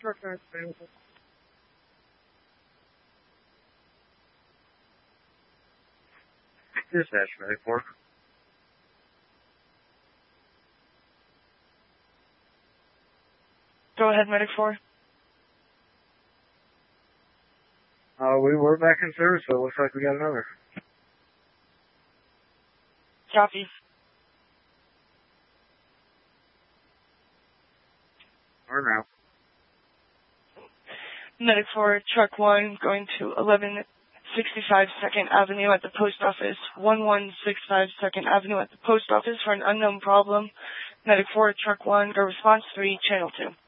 truck that's available. Dispatch, Medic 4. Go ahead, Medic 4. We were back in service, so it looks like we got another. Copy. Or now. Medic 4, Truck 1, going to 1165 2nd Avenue at the Post Office. 1165 2nd Avenue at the Post Office for an unknown problem. Medic 4, Truck 1, go response 3, Channel 2.